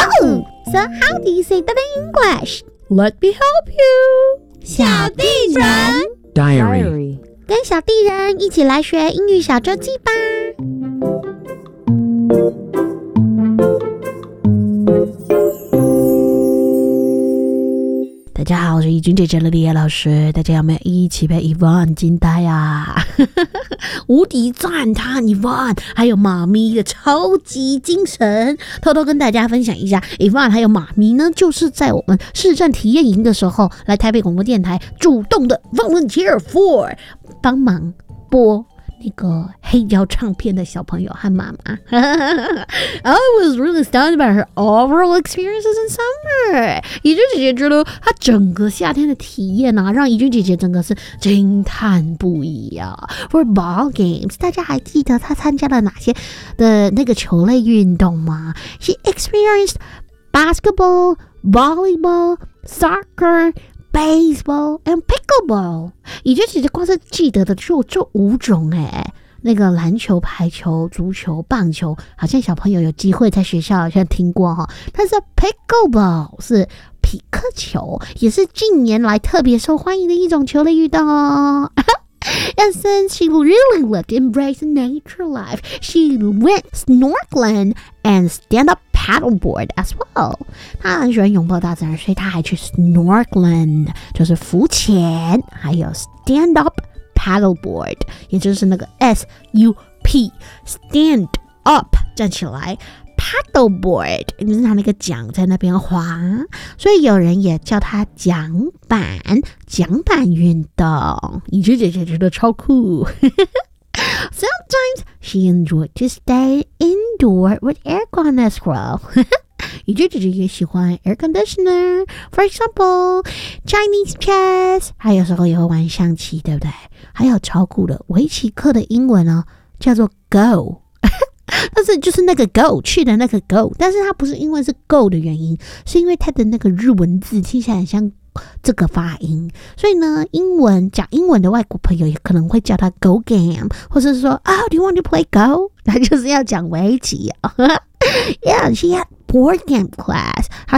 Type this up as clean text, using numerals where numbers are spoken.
Oh, so how do you say that in English? Let me help you. 小地人 Diary. 跟小地人一起来学英语小周记吧。大家好，我是怡君姐姐的李叶老师，大家有没有一起被 Yvonne 惊呆啊？无敌赞叹 Yvonne 还有妈咪的超级精神，偷偷跟大家分享一下 Yvonne 还有妈咪呢，就是在我们市政体验营的时候，来台北广播电台主动的 volunteer for 帮忙播那个黑胶唱片的小朋友和妈妈。I was really stunned by her overall experiences in summer. 怡君姐姐觉得她整个夏天的体验啊，让怡君姐姐整个是惊叹不已啊。For ball games， 大家还记得她参加了哪些的那个球类运动吗？ She experienced basketball, volleyball, soccer,Baseball and pickleball， 怡君姐姐光是记得的就这5种那个篮球、排球、足球、棒球，好像小朋友有机会在学校好像听过哈。但是 pickleball 是匹克球，也是近年来特别受欢迎的一种球类运动哦。And since she really loved to embrace nature life, she went snorkeling and stand-up paddleboard as well. 她很喜欢拥抱大自然，所以她还去 snorkeling， 就是浮潜，还有 stand-up paddleboard， 也就是那个 SUP stand up 站起来。Paddleboard 就是他那个桨在那边滑，所以有人也叫它桨板运动。怡君姐姐觉得超酷。Sometimes she enjoyed to stay indoor with aircon as well. 怡君姐姐也喜欢 air conditioner, for example, Chinese chess， 还有时候也会玩象棋，对不对？还有超酷的围棋课的英文呢，叫做 Go。但是就是那个 go 去的那个 go， 但是它不是因为是 go 的原因，是因为它的那个日文字听起来很像这个发音，所以呢，讲英文的外国朋友也可能会叫它 go game， 或者是说do you want to play go？ 他就是要讲围棋。Yeah, she had board game class.